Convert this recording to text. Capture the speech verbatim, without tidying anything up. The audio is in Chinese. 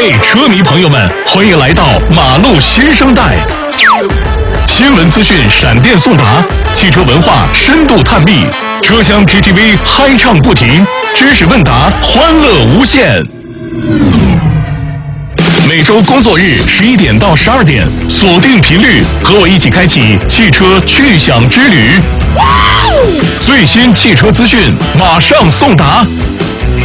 位车迷朋友们，欢迎来到马路新生代。新闻资讯闪电送达，汽车文化深度探秘，车厢 K T V 嗨唱不停，知识问答欢乐无限。每周工作日十一点到十二点，锁定频率，和我一起开启汽车趣享之旅。最新汽车资讯马上送达，